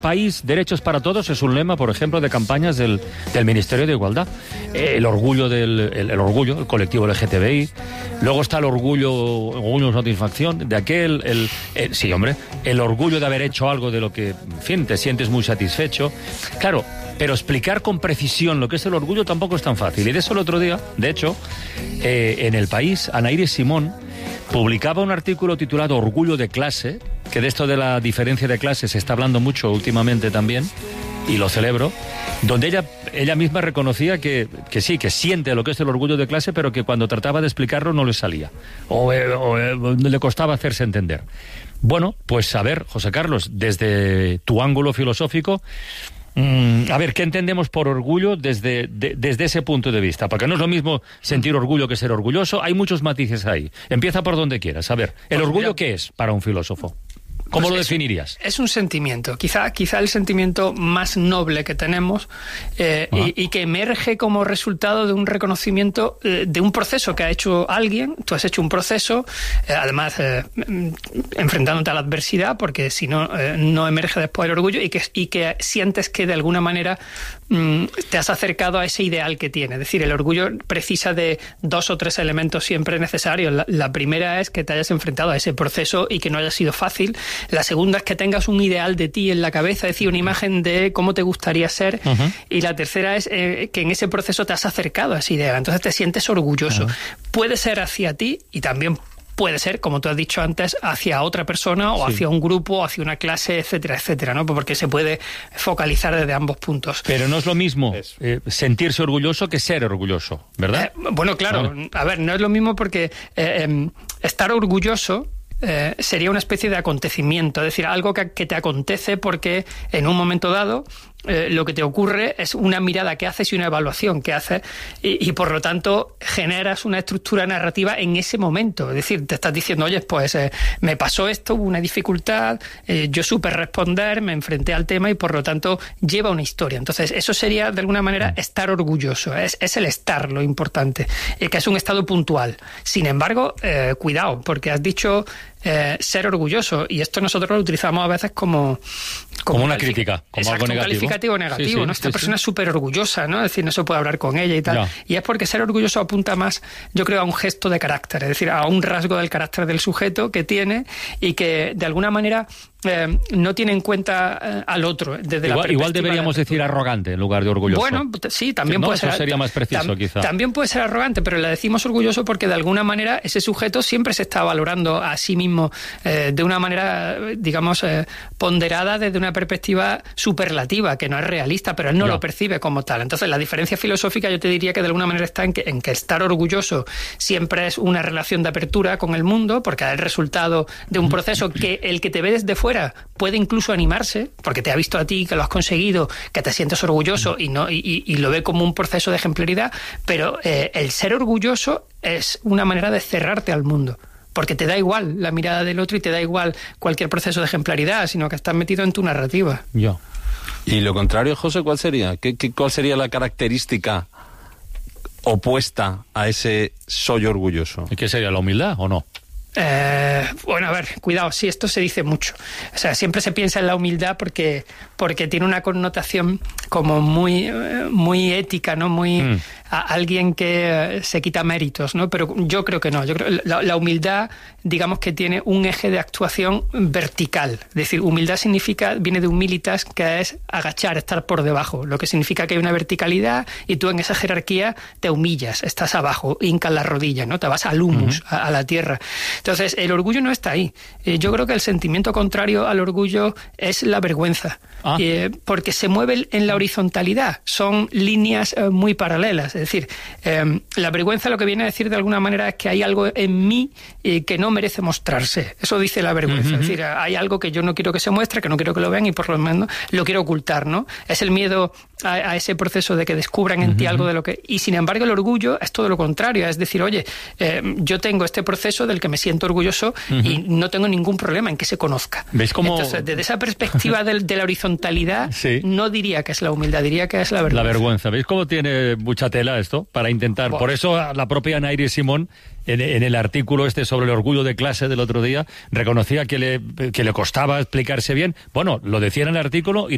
País, derechos para todos, es un lema, por ejemplo, de campañas del Ministerio de Igualdad. El orgullo el colectivo LGTBI. Luego está el orgullo, satisfacción de aquel, sí, hombre, el orgullo de haber hecho algo de lo que, en fin, te sientes muy satisfecho. Claro, pero explicar con precisión lo que es el orgullo tampoco es tan fácil. Y de eso el otro día, de hecho, en El País, Ana Iris Simón publicaba un artículo titulado Orgullo de clase, que de esto de la diferencia de clases se está hablando mucho últimamente también, y lo celebro, donde ella misma reconocía que sí, que siente lo que es el orgullo de clase, pero que cuando trataba de explicarlo no le salía, o le costaba hacerse entender. Bueno, pues a ver, José Carlos, desde tu ángulo filosófico, a ver, ¿qué entendemos por orgullo desde ese punto de vista? Porque no es lo mismo sentir orgullo que ser orgulloso. Hay muchos matices ahí. Empieza por donde quieras. A ver, ¿el orgullo qué es para un filósofo? ¿Cómo lo definirías? Es un sentimiento, quizá el sentimiento más noble que tenemos y que emerge como resultado de un reconocimiento de un proceso que ha hecho alguien. Tú has hecho un proceso, además enfrentándote a la adversidad, porque si no, no emerge después el orgullo y que sientes que de alguna manera te has acercado a ese ideal que tiene. Es decir, el orgullo precisa de 2 o 3 elementos siempre necesarios. La primera es que te hayas enfrentado a ese proceso y que no haya sido fácil. La segunda es que tengas un ideal de ti en la cabeza, es decir, una imagen de cómo te gustaría ser. Y la tercera es que en ese proceso te has acercado a ese ideal. Entonces te sientes orgulloso. Puede ser hacia ti y también puede ser, como tú has dicho antes, hacia otra persona o hacia un grupo, o hacia una clase, etcétera, etcétera, ¿no? Porque se puede focalizar desde ambos puntos. Pero no es lo mismo sentirse orgulloso que ser orgulloso, ¿verdad? Bueno, claro. A ver, no es lo mismo porque estar orgulloso sería una especie de acontecimiento, es decir, algo que te acontece porque en un momento dado lo que te ocurre es una mirada que haces y una evaluación que haces y por lo tanto generas una estructura narrativa en ese momento. Es decir, te estás diciendo, oye, pues me pasó esto, hubo una dificultad, yo supe responder, me enfrenté al tema y por lo tanto lleva una historia. Entonces eso sería de alguna manera estar orgulloso, es el estar lo importante, que es un estado puntual. Sin embargo, cuidado, porque has dicho ser orgulloso, y esto nosotros lo utilizamos a veces como una crítica, como algo negativo. Un calificativo negativo, ¿no? Esta persona es súper orgullosa, ¿no? Es decir, no se puede hablar con ella y tal. Y es porque ser orgulloso apunta más, yo creo, a un gesto de carácter, es decir, a un rasgo del carácter del sujeto que tiene y que de alguna manera no tiene en cuenta al otro. Desde igual deberíamos decir arrogante en lugar de orgulloso. Bueno, sí, también puede ser. Eso sería más preciso, quizá. También puede ser arrogante, pero le decimos orgulloso porque de alguna manera ese sujeto siempre se está valorando a sí mismo de una manera, digamos, ponderada desde una perspectiva superlativa, que no es realista, pero él no lo percibe como tal. Entonces, la diferencia filosófica yo te diría que de alguna manera está en que estar orgulloso siempre es una relación de apertura con el mundo, porque es el resultado de un proceso que el que te ve desde fuera puede incluso animarse, porque te ha visto a ti, que lo has conseguido, que te sientes orgulloso y lo ve como un proceso de ejemplaridad, pero el ser orgulloso es una manera de cerrarte al mundo. Porque te da igual la mirada del otro y te da igual cualquier proceso de ejemplaridad, sino que estás metido en tu narrativa. Y lo contrario, José, ¿cuál sería? ¿Cuál sería la característica opuesta a ese soy orgulloso? ¿Y qué sería, la humildad o no? Bueno, a ver, cuidado, sí, esto se dice mucho. O sea, siempre se piensa en la humildad porque tiene una connotación como muy ética, ¿no? Muy a alguien que se quita méritos, ¿no? Pero yo creo que no. Yo creo la humildad, digamos que tiene un eje de actuación vertical. Es decir, humildad viene de humilitas, que es agachar, estar por debajo, lo que significa que hay una verticalidad y tú en esa jerarquía te humillas, estás abajo, hincas la rodilla, ¿no? Te vas al humus, a la tierra. Entonces, el orgullo no está ahí. Yo creo que el sentimiento contrario al orgullo es la vergüenza, porque se mueve en la horizontalidad, son líneas muy paralelas. Es decir, la vergüenza lo que viene a decir de alguna manera es que hay algo en mí que no merece mostrarse. Eso dice la vergüenza. Es decir, hay algo que yo no quiero que se muestre, que no quiero que lo vean y por lo menos lo quiero ocultar, ¿no? Es el miedo a ese proceso de que descubran en ti algo de lo que... Y sin embargo el orgullo es todo lo contrario, es decir, oye, yo tengo este proceso del que me siento orgulloso y no tengo ningún problema en que se conozca. ¿Veis cómo... Entonces, desde esa perspectiva de la horizontalidad, no diría que es la humildad, diría que es la vergüenza. La vergüenza. ¿Veis cómo tiene mucha tela esto? Para intentar... Por eso la propia Ana Iris Simón, en el artículo sobre el orgullo de clase del otro día, reconocía que le costaba explicarse bien. Bueno, lo decía en el artículo y